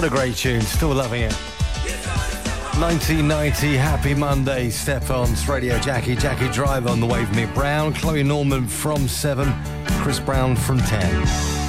What a great tune, still loving it. 1990, Happy Monday, Step-Ons, Radio Jackie Drive on the way with me, Brown, Chloe Norman from 7, Chris Brown from 10.